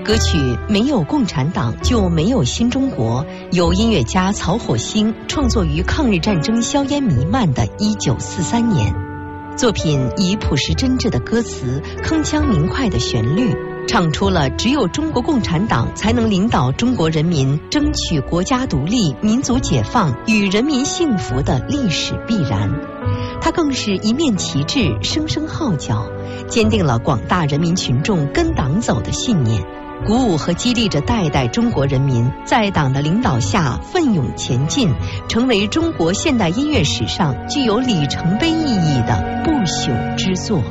歌曲《没有共产党就没有新中国》由音乐家曹火星创作于抗日战争硝烟弥漫的1943年。作品以朴实真挚的歌词、铿锵明快的旋律，唱出了只有中国共产党才能领导中国人民争取国家独立、民族解放与人民幸福的历史必然。它更是一面旗帜，声声号角，坚定了广大人民群众跟党走的信念，鼓舞和激励着代代中国人民在党的领导下奋勇前进，成为中国现代音乐史上具有里程碑意义的不朽之作。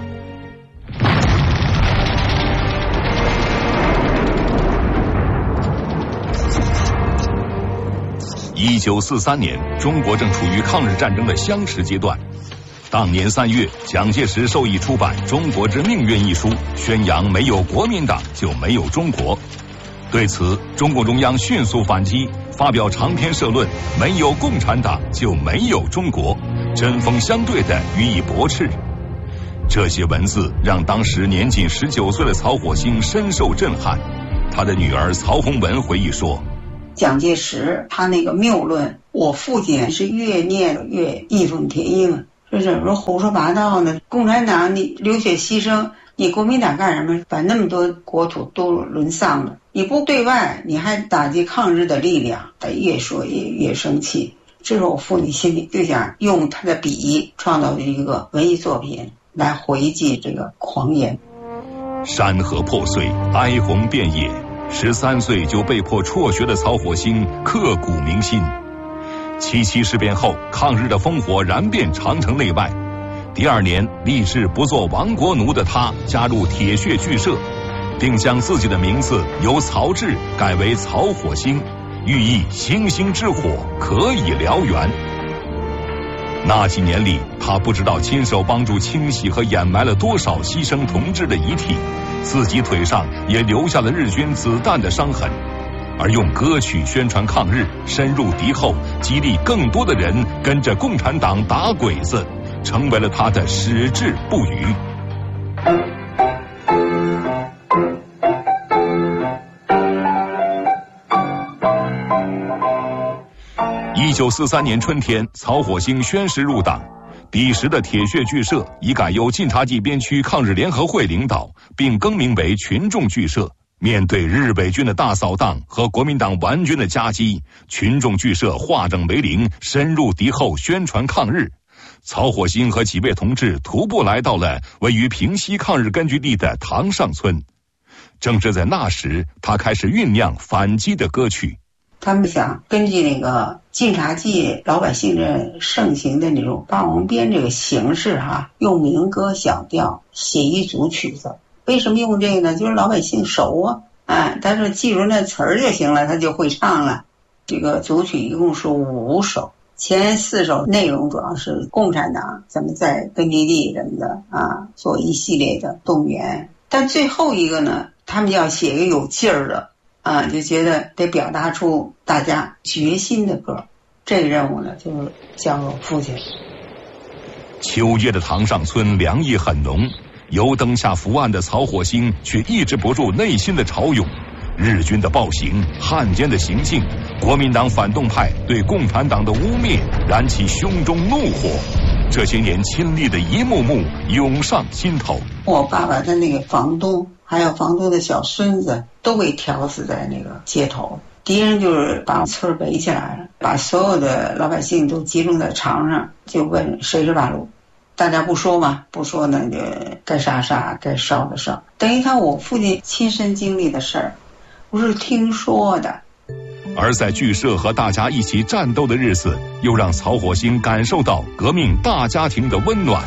1943年，中国正处于抗日战争的相持阶段。当年3月，蒋介石授意出版《中国之命运》一书，宣扬没有国民党就没有中国。对此，中共中央迅速反击，发表长篇社论，没有共产党就没有中国，针锋相对地予以驳斥。这些文字让当时年仅19岁的曹火星深受震撼。他的女儿曹洪文回忆说， 蒋介石他那个谬论，我父亲是越念越义愤填膺，这怎么胡说八道呢？共产党你流血牺牲，你国民党干什么？把那么多国土都沦丧了，你不对外，你还打击抗日的力量，他越说越生气。这时候我父亲心里就想用他的笔创造一个文艺作品来回击这个狂言。 山河破碎，哀鸿遍野，13岁就被迫辍学的曹火星刻骨铭心。77事变后，抗日的烽火燃遍长城内外。第2年，立志不做亡国奴的他加入铁血剧社，并将自己的名字由曹志改为曹火星，寓意星星之火可以燎原。那几年里，他不知道亲手帮助清洗和掩埋了多少牺牲同志的遗体，自己腿上也留下了日军子弹的伤痕。而用歌曲宣传抗日，深入敌后，激励更多的人跟着共产党打鬼子，成为了他的矢志不渝。1943年春天，曹火星宣誓入党。彼时的铁血剧社已改由晋察冀边区抗日联合会领导，并更名为群众剧社。面对日伪军的大扫荡和国民党顽军的夹击，群众剧社化整为零，深入敌后宣传抗日。曹火星和几位同志徒步来到了位于平西抗日根据地的塘上村。正是在那时，他开始酝酿反击的歌曲。 他们想根据那个晋察冀老百姓的盛行的那种霸王鞭这个形式用民歌小调写一组曲子。为什么用这个呢？就是老百姓熟但是记住那词儿就行了，他就会唱了。这个组曲一共是5首，前4首内容主要是共产党咱们在根据地什么的做一系列的动员，但最后一个呢，他们要写一个有劲儿的就觉得得表达出大家决心的歌。这个任务呢，就是交给我父亲。 秋夜的塘上村凉意很浓，油灯下伏案的曹火星却抑制不住内心的潮涌。日军的暴行、汉奸的行径、国民党反动派对共产党的污蔑，燃起胸中怒火。这些年亲历的一幕幕涌上心头。 我爸爸他那个房东，还有房东的小孙子，都被挑死在那个街头。敌人就是把村围起来了，把所有的老百姓都集中在场上，就问谁是八路。大家不说嘛，不说呢就该杀杀，该烧的烧。等于我父亲亲身经历的事儿，不是听说的。 而在剧社和大家一起战斗的日子，又让曹火星感受到革命大家庭的温暖。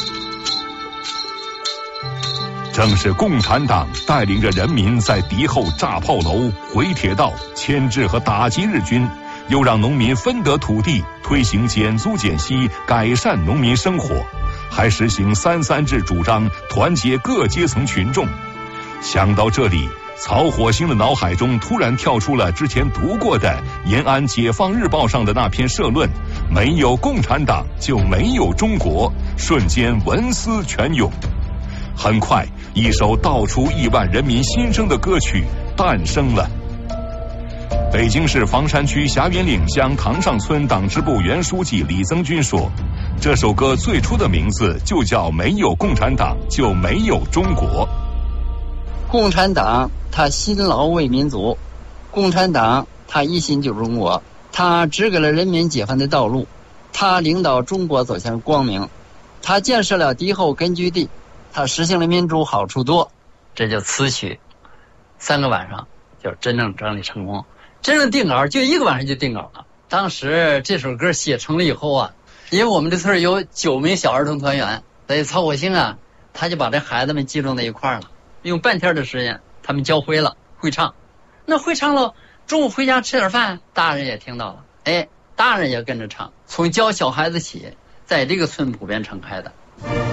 正是共产党带领着人民在敌后炸炮楼、毁铁道，牵制和打击日军，又让农民分得土地，推行减租减息，改善农民生活，还实行3·3制主张，团结各阶层群众。想到这里，曹火星的脑海中突然跳出了之前读过的延安解放日报上的那篇社论，没有共产党就没有中国，瞬间文思泉涌。 很快，一首道出亿万人民心声的歌曲诞生了。北京市房山区霞云岭乡塘上村党支部原书记李增军说，这首歌最初的名字就叫“没有共产党就没有中国”。 共产党他辛劳为民族，共产党他一心救中国，他指给了人民解放的道路，他领导中国走向光明，他建设了敌后根据地，他实行了民主好处多。这就词曲3个晚上就真正整理成功，真正定稿就1个晚上就定稿了。当时这首歌写成了以后啊，因为我们这村有9名小儿童团员，所以曹火星啊，他就把这孩子们集中在一块儿了，用半天的时间他们教会了，会唱。那会唱了，中午回家吃点饭，大人也听到了，哎，大人也跟着唱，从教小孩子起，在这个村普遍传开的。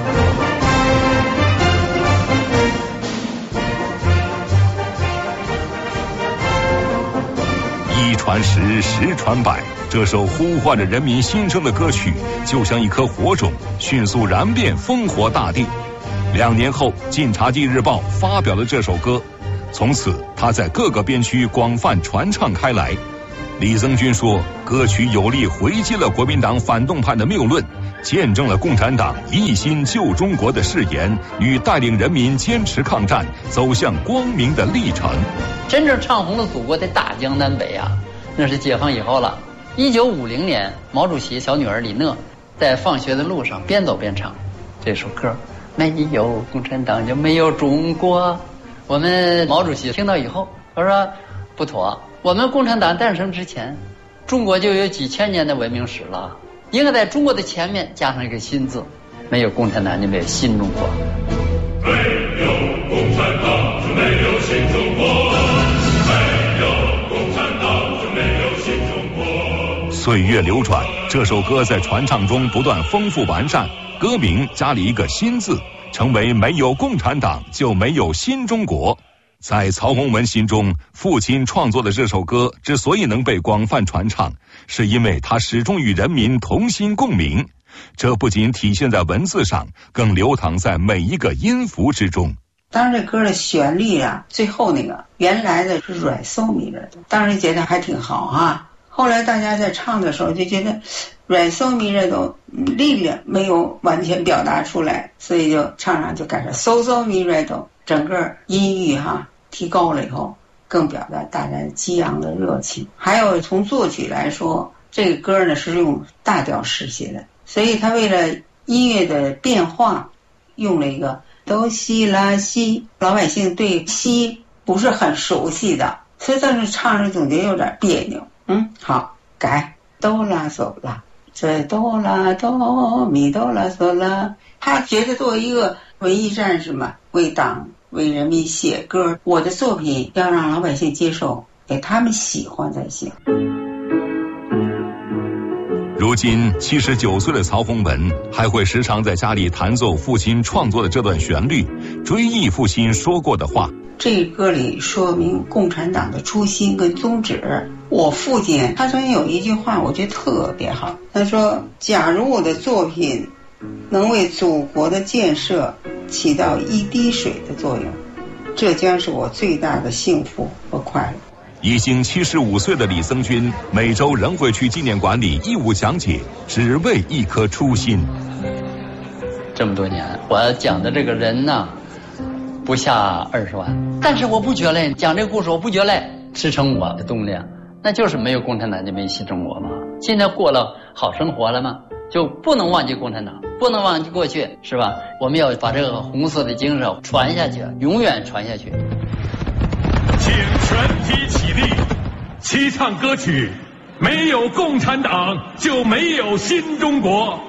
一传十，十传百，这首呼唤着人民心声的歌曲，就像一颗火种，迅速燃遍烽火大地。2年后，《晋察冀日报》发表了这首歌，从此它在各个边区广泛传唱开来。李增军说，歌曲有力回击了国民党反动派的谬论，见证了共产党一心救中国的誓言与带领人民坚持抗战走向光明的历程。 真正唱红了祖国的大江南北啊，那是解放以后了。1950年，毛主席小女儿李讷在放学的路上边走边唱这首歌，没有共产党就没有中国。我们毛主席听到以后，他说不妥，我们共产党诞生之前，中国就有几千年的文明史了，应该在中国的前面加上一个新字，没有共产党就没有新中国。 没有共产党就没有新中国，没有共产党就没有新中国。 岁月流转，这首歌在传唱中不断丰富完善，歌名加了一个新字，成为没有共产党就没有新中国。在曹洪文心中，父亲创作的这首歌之所以能被广泛传唱，是因为他始终与人民同心共鸣。这不仅体现在文字上，更流淌在每一个音符之中。 当然这歌的旋律啊，最后那个原来的是软嗦咪的，当时觉得还挺好啊。后来大家在唱的时候就觉得软嗦咪的都力量没有完全表达出来，所以就唱上就改成嗦嗦咪瑞哆，整个音域提高了以后，更表达大家激昂的热情。还有从作曲来说，这个歌呢是用大调式写的，所以他为了音乐的变化，用了一个哆西拉西，老百姓对西不是很熟悉的，所以当时唱着总觉得有点别扭。好，改哆啦嗦啦，这哆啦哆咪哆啦嗦啦。他觉得作为一个文艺战士嘛，为党为人民写歌，我的作品要让老百姓接受，给他们喜欢才行。 如今79岁的曹洪文还会时常在家里弹奏父亲创作的这段旋律，追忆父亲说过的话。 这歌里说明共产党的初心跟宗旨。我父亲他曾经有一句话我觉得特别好，他说，假如我的作品能为祖国的建设起到一滴水的作用，这将是我最大的幸福和快乐。 已经75岁的李增军每周仍会去纪念馆里义务讲解，只为一颗初心。 这么多年我讲的这个人呢不下20万，但是我不觉累，讲这个故事我不觉累，支撑我的动力那就是没有共产党就没新中国嘛。现在过了好生活了嘛，就不能忘记共产党，不能忘记过去，是吧？我们要把这个红色的精神传下去，永远传下去。 请全体起立，齐唱歌曲，没有共产党就没有新中国。